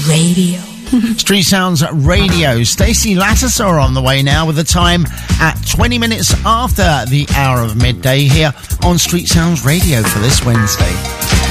Radio. Street Sounds Radio. Stacey Lattiser on the way now with the time at 20 minutes after the hour of midday here on Street Sounds Radio for this Wednesday.